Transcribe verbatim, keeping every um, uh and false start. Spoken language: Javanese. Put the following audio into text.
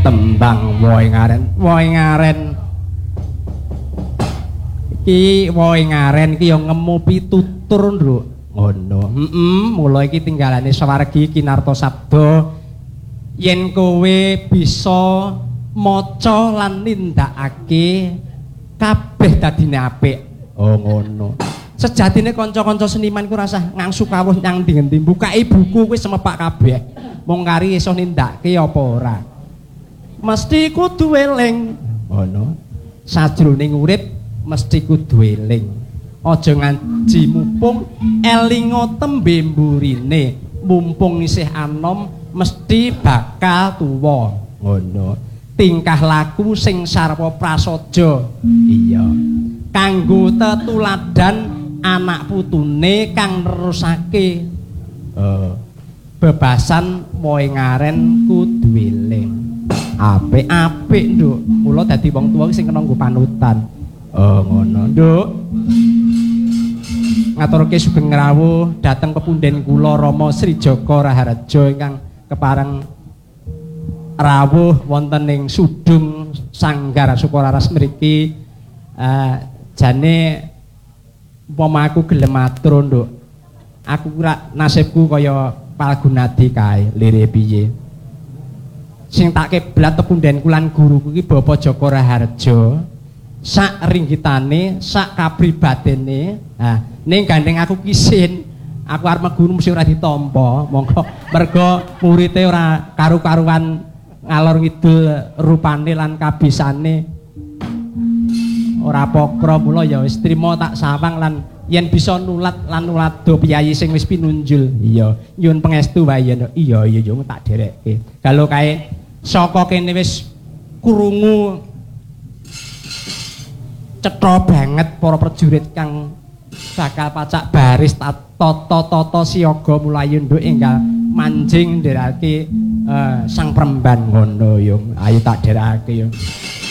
tembang woe ngaren woe ngaren iki woe ngaren iki yo ngemu pitutur nduk ngono heeh mula iki tinggalane swargi kinarta sabda yen kowe bisa maca lan nindakake kabeh dadine apik oh ngono sejatine kanca-kanca seniman ku rasah ngangsu kawuh nyang ndi-endi bukai buku kuwi semepak kabeh mung kari iso nindakake apa ora mesti kudu eling ngono sajroning urip mesti kudu eling aja ngaji mumpung elinga tembe mburine mumpung isih anom mesti bakal tuwa ngono tingkah laku sing sarwa prasaja iya kanggo tetuladan anak putune kang nerusake uh, bebasan woe ngaren kudu eling apik-apik nduk mula dadi wong tuwa sing kena nggo panutan oh ngono nduk ngaturke sugeng rawuh dhateng pepunden kula Rama Sri Jaka Raharja ingkang kepareng rawuh wonten ing Sudung Sanggar Sukararas mriki uh, jane umpama aku gelem matur nduk aku ora nasibku kaya Palgunadi kae lire piye sing tak keblat pepunden kulan guruku iki Bapak Jaka Raharja sak ringgitane sak kapribadene nah ning gandeng aku kisin aku arep guru mesti ora ditampa monggo mergo murite ora karu-karuan ngalor ngidul rupane lan kabisane ora pokro mula ya wis trima tak sawang lan yen bisa nulat lan nulado piyayi sing wis pinunjul iya nyuwun pangestu wae iya iya yo tak derekke kalau kae saka kene wis krungu cetha banget para prajurit kang bakal pacak baris tata-tata siaga mulai nduk enggal manjing nderake uh, sang peremban ngono yo ayo tak derekake yo